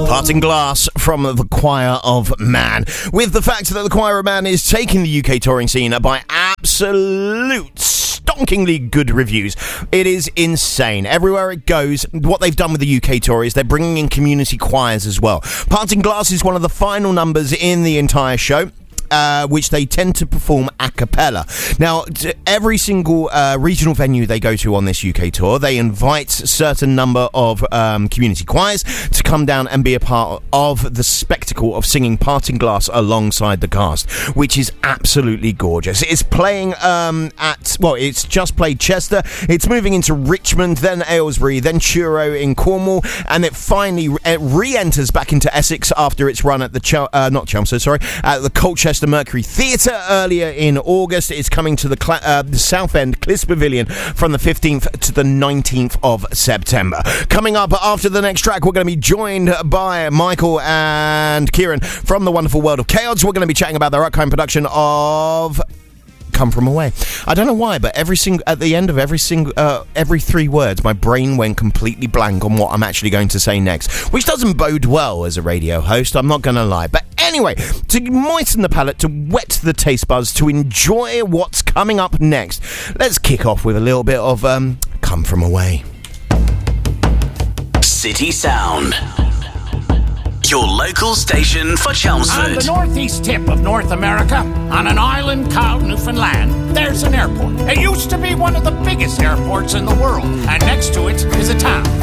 Parting Glass from the Choir of Man. With the fact that the Choir of Man is taking the UK touring scene by absolute stonkingly good reviews. It is insane. Everywhere it goes, what they've done with the UK tour is they're bringing in community choirs as well. Parting Glass is one of the final numbers in the entire show. Which they tend to perform a cappella. Now, every single regional venue they go to on this UK tour, they invite a certain number of community choirs to come down and be a part of the spectacle of singing Parting Glass alongside the cast, which is absolutely gorgeous. It's playing it's just played Chester, it's moving into Richmond, then Aylesbury, then Truro in Cornwall, and it finally re-enters back into Essex after its run at the at the Colchester Mercury Theatre earlier in August. It's coming to the Southend Clis Pavilion from the 15th to the 19th of September. Coming up after the next track, we're going to be joined by Michael and Kieran from the wonderful world of Chaos. We're going to be chatting about their upcoming production of Come From Away. I don't know why, but at the end of every 3 words, my brain went completely blank on what I'm actually going to say next, which doesn't bode well as a radio host, I'm not going to lie. But anyway, to moisten the palate, to wet the taste buds, to enjoy what's coming up next, let's kick off with a little bit of Come From Away. City Sound, your local station for Chelmsford. On the northeast tip of North America, on an island called Newfoundland, there's an airport. It used to be one of the biggest airports in the world, and next to it is a town.